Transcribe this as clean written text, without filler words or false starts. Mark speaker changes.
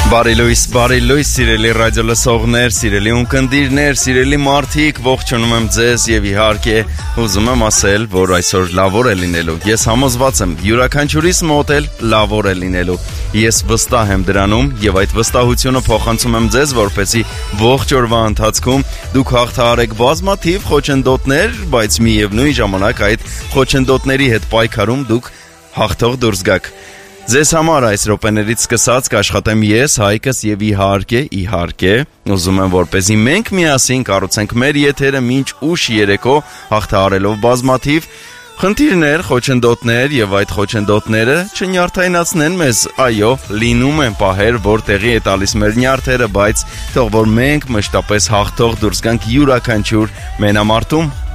Speaker 1: Բարի լույս, սիրելի ռադիո լսողներ, սիրելի ունկնդիրներ, սիրելի մարդիկ, ողջունում եմ ձեզ եւ իհարկե ուզում եմ ասել, որ այսօր լավ օր է լինելու։ Ես համոզված եմ, յուրաքանչյուրիս մոտ էլ լավ օր է լինելու։ Ես վստահ եմ դրանում եւ այդ վստահությունը փոխանցում եմ ձեզ, որպեսզի ողջ օրվա ընթացքում դուք հաղթահարեք բազմաթիվ խոչընդոտներ, բայց միևնույն ժամանակ այդ խոչընդոտների հետ պայքարում դուք հաղթող դուրս գաք։ Ձեզ համար այս րոպեներից սկսած կաշխատեմ ես, Հայկս եւ իհարկե, ուզում եմ որպեսզի մենք միասին կառուցենք մեր եթերը մինչ ուշ երեկո հաղթահարելով բազմաթիվ խնդիրներ, խոչընդոտներ եւ այդ խոչընդոտները չնյարդայնացնեն մեզ, այո, լինում են պահեր, որ տեղի է տալիս մեր նյարդերը, բայց թող որ մենք մշտապես հաղթող դուրս գանք յուրաքանչյուր մենամարտում։